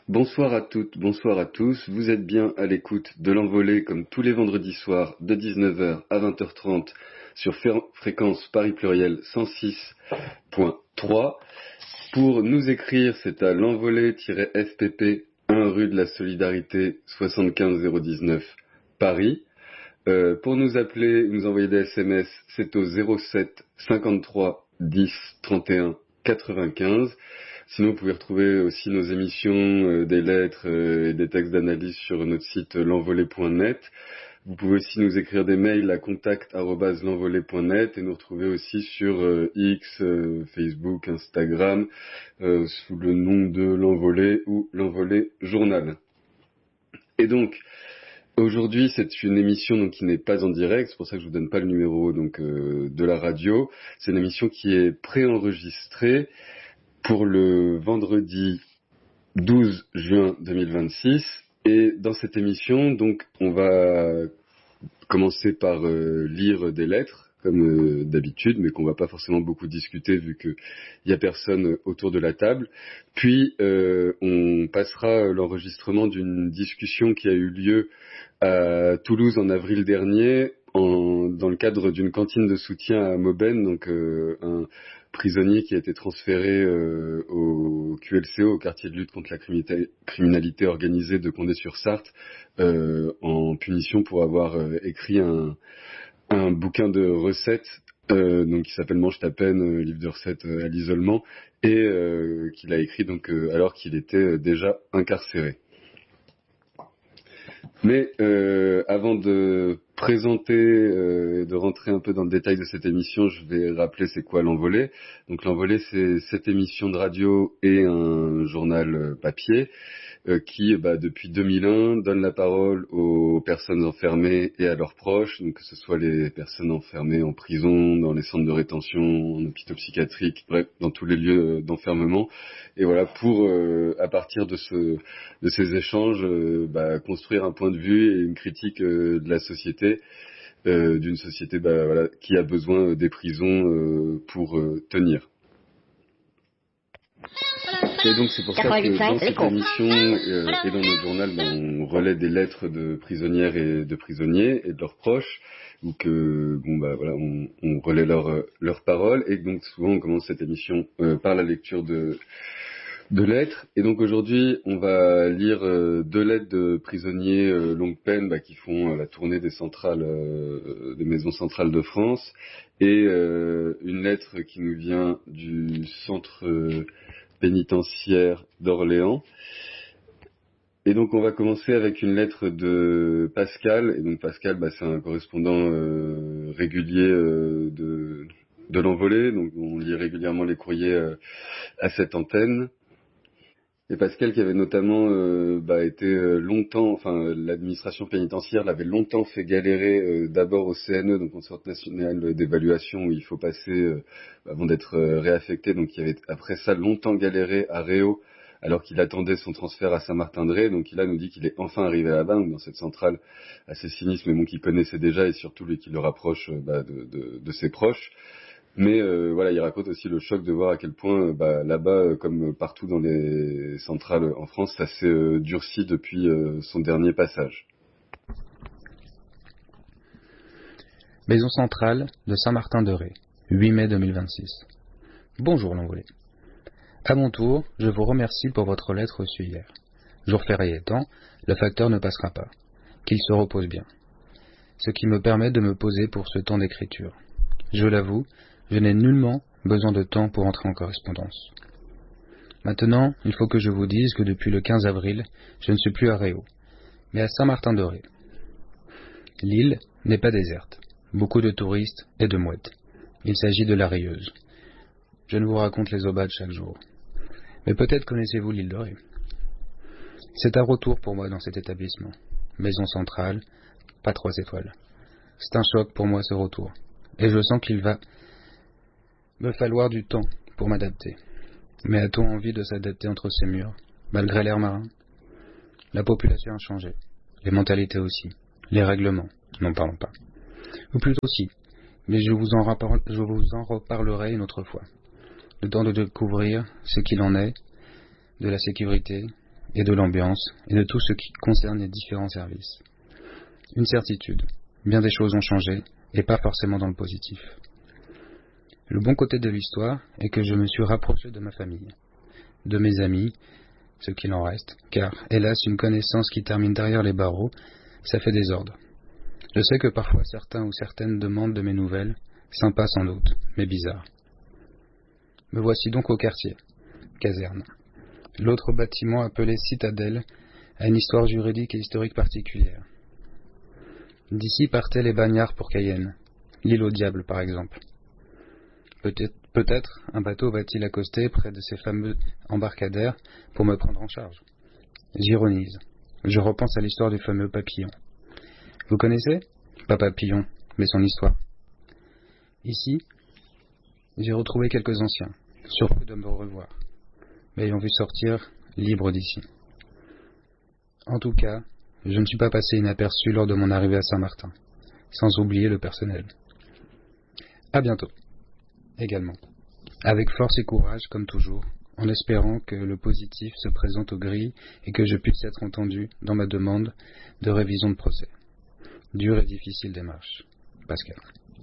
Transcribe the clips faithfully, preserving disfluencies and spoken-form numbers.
Bonsoir à toutes, bonsoir à tous, vous êtes bien à l'écoute de l'Envolée comme tous les vendredis soirs de dix-neuf heures à vingt heures trente sur fréquence Paris Pluriel cent six point trois. Pour nous écrire, c'est à l'envolée-f p p un rue de la Solidarité soixante-quinze zéro dix-neuf Paris. Euh, pour nous appeler, nous envoyer des S M S, c'est au zéro sept cinquante-trois dix trente et un quatre-vingt-quinze. Sinon, vous pouvez retrouver aussi nos émissions, euh, des lettres euh, et des textes d'analyse sur notre site euh, l'envolée point net. Vous pouvez aussi nous écrire des mails à contact arobase l'envolée point net et nous retrouver aussi sur euh, X, euh, Facebook, Instagram, euh, sous le nom de l'Envolée ou l'Envolée Journal. Et donc, aujourd'hui, c'est une émission donc, qui n'est pas en direct, c'est pour ça que je vous donne pas le numéro donc euh, de la radio. C'est une émission qui est préenregistrée pour le vendredi douze juin deux mille vingt-six. Et dans cette émission, donc, on va commencer par euh, lire des lettres, comme euh, d'habitude, mais qu'on va pas forcément beaucoup discuter vu qu'il y a personne autour de la table. Puis, euh, on passera l'enregistrement d'une discussion qui a eu lieu à Toulouse en avril dernier, en, dans le cadre d'une cantine de soutien à Maubenne, donc euh, un prisonnier qui a été transféré euh, au Q L C O, au quartier de lutte contre la criminalité organisée de Condé-sur-Sarthe, euh, en punition pour avoir euh, écrit un, un bouquin de recettes euh, donc qui s'appelle Mange ta peine, euh, livre de recettes euh, à l'isolement, et euh, qu'il a écrit donc euh, alors qu'il était euh, déjà incarcéré. Mais euh, avant de présenter, euh, de rentrer un peu dans le détail de cette émission, je vais rappeler c'est quoi l'Envolée. Donc l'Envolée, c'est cette émission de radio et un journal euh, papier euh, qui, bah, depuis deux mille un, donne la parole aux personnes enfermées et à leurs proches, donc que ce soit les personnes enfermées en prison, dans les centres de rétention, en hôpitaux psychiatriques, bref, dans tous les lieux d'enfermement. Et voilà, pour, euh, à partir de, ce, de ces échanges, euh, bah, construire un point de vue et une critique euh, de la société, euh, d'une société bah, voilà, qui a besoin des prisons euh, pour euh, tenir. Et donc c'est pour ça que dans cette émission euh, et dans notre journal, ben, on relaie des lettres de prisonnières et de prisonniers et de leurs proches, ou que bon bah voilà, on, on relaie leurs leurs paroles. Et donc souvent on commence cette émission euh, par la lecture de de lettres. Et donc aujourd'hui on va lire euh, deux lettres de prisonniers euh, longue peine bah, qui font euh, la tournée des centrales, euh, des maisons centrales de France, et euh, une lettre qui nous vient du centre euh, pénitentiaire d'Orléans. Et donc on va commencer avec une lettre de Pascal. Et donc Pascal, bah, c'est un correspondant euh, régulier euh, de, de l'Envolée. Donc on lit régulièrement les courriers euh, à cette antenne. Et Pascal qui avait notamment euh, bah, été longtemps, enfin l'administration pénitentiaire l'avait longtemps fait galérer euh, d'abord au C N E, donc au Centre national d'évaluation où il faut passer euh, avant d'être euh, réaffecté, donc il avait après ça longtemps galéré à Réau alors qu'il attendait son transfert à Saint-Martin-de-Ré. Donc il là nous dit qu'il est enfin arrivé là-bas, donc dans cette centrale assez sinistre, mais bon qu'il connaissait déjà, et surtout lui qui le rapproche euh, bah, de, de, de ses proches. Mais euh, voilà, il raconte aussi le choc de voir à quel point bah, là-bas, euh, comme partout dans les centrales en France, ça s'est euh, durci depuis euh, son dernier passage. Maison centrale de Saint-Martin-de-Ré, huit mai deux mille vingt-six. Bonjour l'Envolée. À mon tour, je vous remercie pour votre lettre reçue hier. Jour férié étant, le facteur ne passera pas. Qu'il se repose bien. Ce qui me permet de me poser pour ce temps d'écriture. Je l'avoue, je n'ai nullement besoin de temps pour entrer en correspondance. Maintenant, il faut que je vous dise que depuis le quinze avril, je ne suis plus à Réau, mais à Saint-Martin-de-Ré. L'île n'est pas déserte. Beaucoup de touristes et de mouettes. Il s'agit de la Rieuse. Je ne vous raconte les aubades chaque jour. Mais peut-être connaissez-vous l'île de Ré. C'est un retour pour moi dans cet établissement. Maison centrale, pas trois étoiles. C'est un choc pour moi ce retour. Et je sens qu'il va me falloir du temps pour m'adapter. Mais a-t-on envie de s'adapter entre ces murs, malgré l'air marin? La population a changé, les mentalités aussi, les règlements, n'en parlons pas. Ou plutôt si, mais je vous en, rappar- je vous en reparlerai une autre fois. Le temps de découvrir ce qu'il en est, de la sécurité et de l'ambiance et de tout ce qui concerne les différents services. Une certitude, bien des choses ont changé et pas forcément dans le positif. Le bon côté de l'histoire est que je me suis rapproché de ma famille, de mes amis, ce qu'il en reste, car, hélas, une connaissance qui termine derrière les barreaux, ça fait désordre. Je sais que parfois certains ou certaines demandent de mes nouvelles, sympas sans doute, mais bizarres. Me voici donc au quartier, caserne. L'autre bâtiment appelé Citadelle a une histoire juridique et historique particulière. D'ici partaient les bagnards pour Cayenne, l'île au diable par exemple. Peut-être, peut-être un bateau va-t-il accoster près de ces fameux embarcadères pour me prendre en charge. J'ironise. Je repense à l'histoire du fameux papillon. Vous connaissez ? Pas Papillon, mais son histoire. Ici, j'ai retrouvé quelques anciens, surpris de me revoir, m'ayant vu sortir libre d'ici. En tout cas, je ne suis pas passé inaperçu lors de mon arrivée à Saint-Martin, sans oublier le personnel. À bientôt, également, avec force et courage comme toujours, en espérant que le positif se présente aux grilles et que je puisse être entendu dans ma demande de révision de procès. Dure et difficile démarche. Pascal.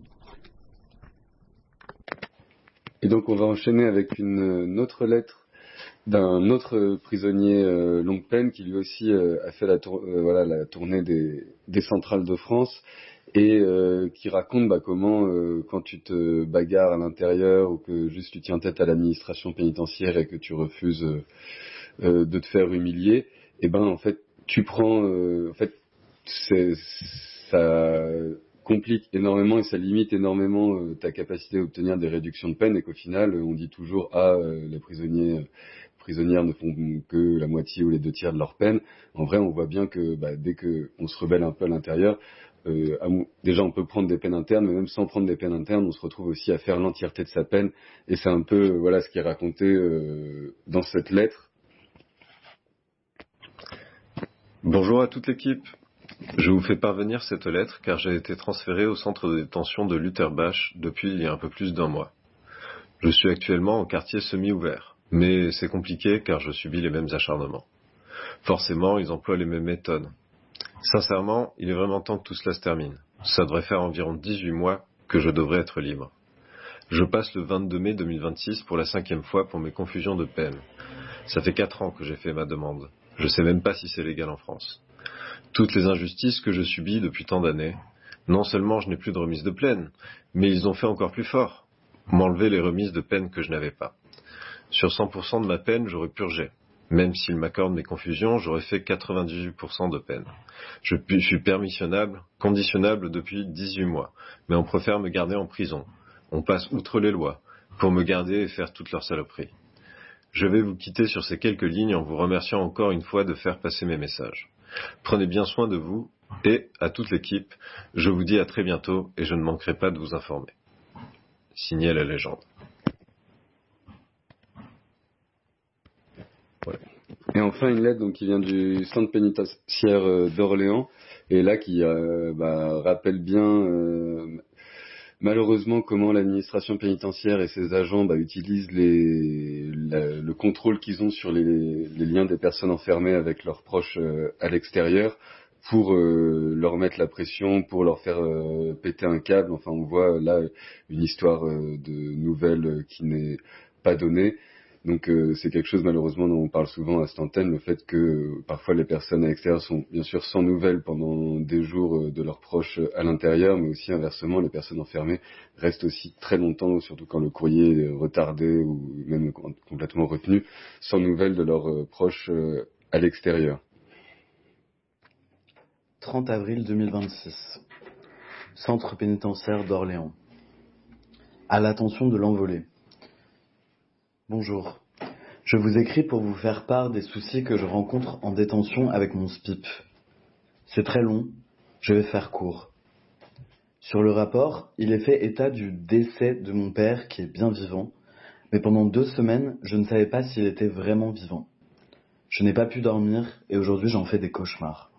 Et donc on va enchaîner avec une, une autre lettre d'un autre prisonnier euh, longue peine qui lui aussi euh, a fait la, tour, euh, voilà, la tournée des, des centrales de France et euh, qui raconte bah, comment euh, quand tu te bagarres à l'intérieur ou que juste tu tiens tête à l'administration pénitentiaire et que tu refuses euh, euh, de te faire humilier, et ben en fait tu prends euh, en fait c'est ça complique énormément et ça limite énormément euh, ta capacité à obtenir des réductions de peine et qu'au final euh, on dit toujours ah euh, les prisonniers euh, prisonnières ne font que la moitié ou les deux tiers de leur peine. En vrai on voit bien que bah, dès que on se rebelle un peu à l'intérieur, euh, à, déjà on peut prendre des peines internes, mais même sans prendre des peines internes on se retrouve aussi à faire l'entièreté de sa peine et c'est un peu euh, voilà ce qui est raconté euh, dans cette lettre. Bonjour à toute l'équipe. Je vous fais parvenir cette lettre car j'ai été transféré au centre de détention de Lutterbach depuis il y a un peu plus d'un mois. Je suis actuellement au quartier semi-ouvert, mais c'est compliqué car je subis les mêmes acharnements. Forcément, ils emploient les mêmes méthodes. Sincèrement, il est vraiment temps que tout cela se termine. Ça devrait faire environ dix-huit mois que je devrais être libre. Je passe le vingt-deux mai deux mille vingt-six pour la cinquième fois pour mes confusions de peine. Ça fait quatre ans que j'ai fait ma demande. Je sais même pas si c'est légal en France. Toutes les injustices que je subis depuis tant d'années, non seulement je n'ai plus de remise de peine, mais ils ont fait encore plus fort, m'enlever les remises de peine que je n'avais pas. Sur cent pour cent de ma peine, j'aurais purgé. Même s'ils m'accordent mes confusions, j'aurais fait quatre-vingt-dix-huit pour cent de peine. Je suis permissionnable, conditionnable depuis dix-huit mois, mais on préfère me garder en prison. On passe outre les lois, pour me garder et faire toutes leurs saloperies. Je vais vous quitter sur ces quelques lignes en vous remerciant encore une fois de faire passer mes messages. Prenez bien soin de vous et à toute l'équipe, je vous dis à très bientôt et je ne manquerai pas de vous informer. Signé la légende. Ouais. Et enfin une lettre donc, qui vient du centre pénitentiaire euh, d'Orléans et là qui euh, bah, rappelle bien euh, malheureusement comment l'administration pénitentiaire et ses agents bah, utilisent les, la, le contrôle qu'ils ont sur les, les liens des personnes enfermées avec leurs proches euh, à l'extérieur pour euh, leur mettre la pression, pour leur faire euh, péter un câble. Enfin, on voit là une histoire euh, de nouvelles qui n'est pas donnée. Donc euh, c'est quelque chose malheureusement dont on parle souvent à cette antenne, le fait que euh, parfois les personnes à l'extérieur sont bien sûr sans nouvelles pendant des jours euh, de leurs proches à l'intérieur, mais aussi inversement les personnes enfermées restent aussi très longtemps, surtout quand le courrier est retardé ou même complètement retenu, sans nouvelles de leurs euh, proches euh, à l'extérieur. trente avril deux mille vingt-six. Centre pénitentiaire d'Orléans. À l'attention de l'envolé. Bonjour. Je vous écris pour vous faire part des soucis que je rencontre en détention avec mon S P I P. C'est très long, je vais faire court. Sur le rapport, il est fait état du décès de mon père qui est bien vivant, mais pendant deux semaines, je ne savais pas s'il était vraiment vivant. Je n'ai pas pu dormir et aujourd'hui j'en fais des cauchemars.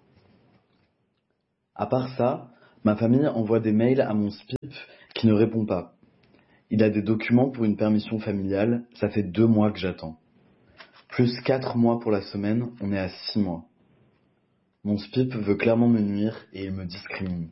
À part ça, ma famille envoie des mails à mon S P I P qui ne répond pas. Il a des documents pour une permission familiale, ça fait deux mois que j'attends. Plus quatre mois pour la semaine, on est à six mois. Mon S P I P veut clairement me nuire et il me discrimine.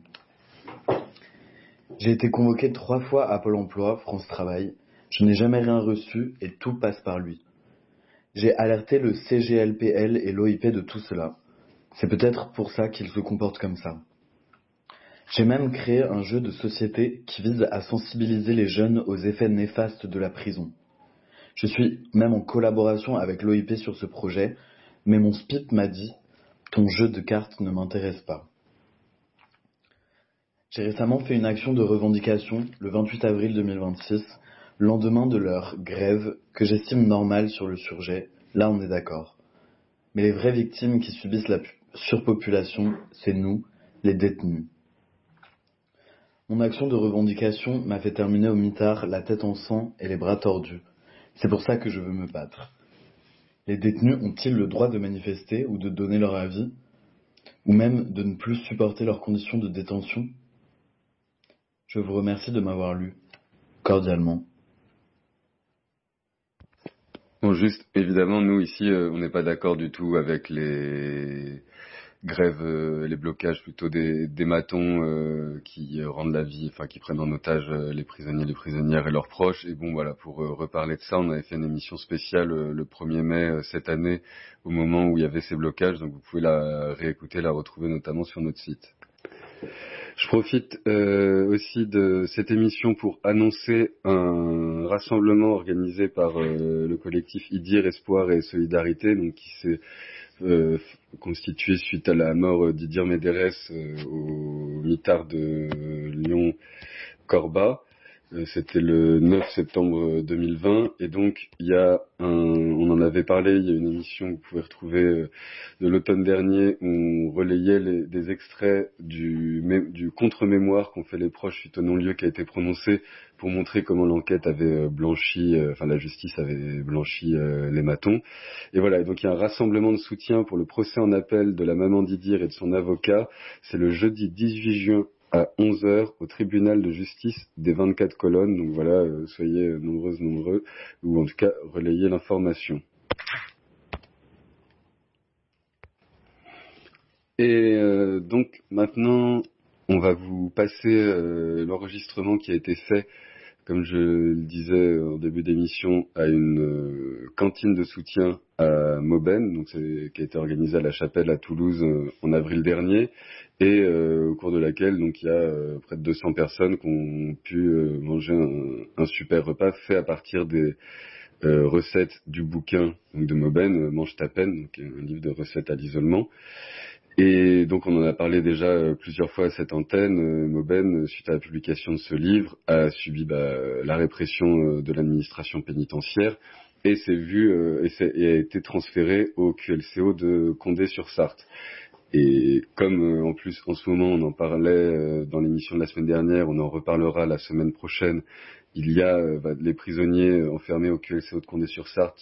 J'ai été convoqué trois fois à Pôle emploi, France Travail. Je n'ai jamais rien reçu et tout passe par lui. J'ai alerté le C G L P L et l'O I P de tout cela. C'est peut-être pour ça qu'il se comporte comme ça. J'ai même créé un jeu de société qui vise à sensibiliser les jeunes aux effets néfastes de la prison. Je suis même en collaboration avec l'O I P sur ce projet, mais mon S P I P m'a dit « Ton jeu de cartes ne m'intéresse pas ». J'ai récemment fait une action de revendication le vingt-huit avril deux mille vingt-six, lendemain de leur grève que j'estime normale sur le sujet, là on est d'accord. Mais les vraies victimes qui subissent la surpopulation, c'est nous, les détenus. Mon action de revendication m'a fait terminer au mitard, la tête en sang et les bras tordus. C'est pour ça que je veux me battre. Les détenus ont-ils le droit de manifester ou de donner leur avis, ou même de ne plus supporter leurs conditions de détention ? Je vous remercie de m'avoir lu, cordialement. Bon, juste, évidemment, nous ici, euh, on n'est pas d'accord du tout avec les grèves, euh, les blocages plutôt des, des matons euh, qui euh, rendent la vie, enfin qui prennent en otage euh, les prisonniers, les prisonnières et leurs proches. Et bon, voilà, pour euh, reparler de ça, on avait fait une émission spéciale euh, le premier mai euh, cette année, au moment où il y avait ces blocages. Donc vous pouvez la réécouter, la retrouver notamment sur notre site. Je profite euh, aussi de cette émission pour annoncer un rassemblement organisé par euh, le collectif IDIR, Espoir et Solidarité, donc qui s'est euh, constitué suite à la mort d'Idir Médérès euh, au mitard de Lyon-Corba. Euh, c'était le neuf septembre deux mille vingt, et donc il y a un, on en avait parlé, il y a une émission que vous pouvez retrouver euh, de l'automne dernier où on relayait les, des extraits du, du contre-mémoire qu'ont fait les proches suite au non-lieu qui a été prononcé pour montrer comment l'enquête avait blanchi, euh, enfin la justice avait blanchi euh, les matons. Et voilà, et donc il y a un rassemblement de soutien pour le procès en appel de la maman d'Idir et de son avocat. C'est le jeudi dix-huit juin à onze heures au tribunal de justice des vingt-quatre colonnes. Donc voilà, euh, soyez nombreuses, nombreux, ou en tout cas relayez l'information. Et euh, donc maintenant, on va vous passer euh, l'enregistrement qui a été fait, comme je le disais en début d'émission, à une euh, cantine de soutien à Maubaine, donc c'est, qui a été organisée à la Chapelle à Toulouse euh, en avril dernier, et euh, au cours de laquelle donc il y a euh, près de deux cents personnes qui ont pu euh, manger un, un super repas fait à partir des euh, recettes du bouquin donc de Maubaine, Mange ta peine, donc un livre de recettes à l'isolement. Et donc on en a parlé déjà euh, plusieurs fois à cette antenne. Euh, Maubaine, suite à la publication de ce livre, a subi bah, la répression euh, de l'administration pénitentiaire et s'est vu euh, et, s'est, et a été transféré au Q L C O de Condé-sur-Sarthe. Et comme euh, en plus en ce moment on en parlait euh, dans l'émission de la semaine dernière, on en reparlera la semaine prochaine, il y a euh, bah, les prisonniers enfermés au Q L C O de Condé-sur-Sarthe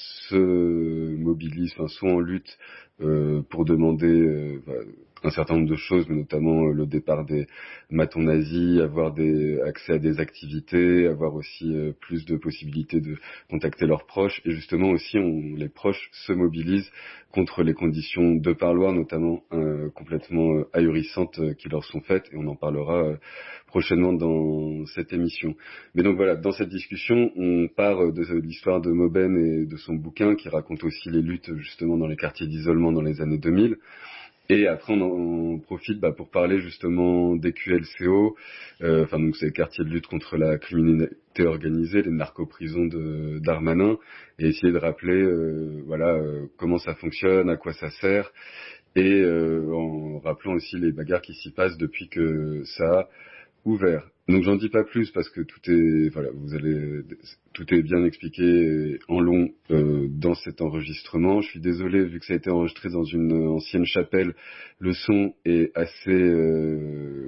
se mobilisent, enfin sont en lutte euh, pour demander euh, bah, un certain nombre de choses, mais notamment euh, le départ des matons nazis, avoir des accès à des activités, avoir aussi euh, plus de possibilités de contacter leurs proches, et justement aussi on, les proches se mobilisent contre les conditions de parloir, notamment euh, complètement euh, ahurissantes euh, qui leur sont faites, et on en parlera euh, prochainement dans cette émission. Mais donc voilà, dans cette discussion, on part de, de l'histoire de Maubaine et de son bouquin qui raconte aussi les luttes justement dans les quartiers d'isolement dans les années deux mille. Et après, on, en, on profite bah, pour parler justement des Q L C O, euh, enfin donc c'est les quartiers de lutte contre la criminalité organisée, les narcoprisons de Darmanin, et essayer de rappeler, euh, voilà, euh, comment ça fonctionne, à quoi ça sert, et euh, en rappelant aussi les bagarres qui s'y passent depuis que ça a ouvert. Donc j'en dis pas plus parce que tout est, voilà, vous allez, tout est bien expliqué en long euh, dans cet enregistrement. Je suis désolé vu que ça a été enregistré dans une ancienne chapelle, le son est assez euh,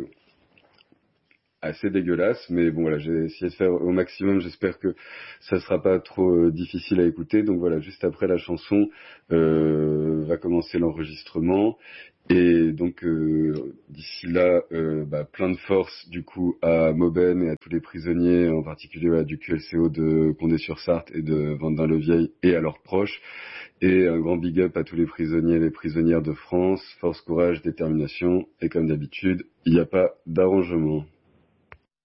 assez dégueulasse, mais bon voilà, j'ai essayé de faire au maximum. J'espère que ça sera pas trop euh, difficile à écouter. Donc voilà, juste après la chanson euh, va commencer l'enregistrement. Et donc euh, d'ici là, euh, bah, plein de force du coup à Maubaine et à tous les prisonniers, en particulier voilà, du Q L C O de Condé-sur-Sarthe et de Vendin-le-Vieil et à leurs proches. Et un grand big up à tous les prisonniers et les prisonnières de France. Force, courage, détermination. Et comme d'habitude, il n'y a pas d'arrangement.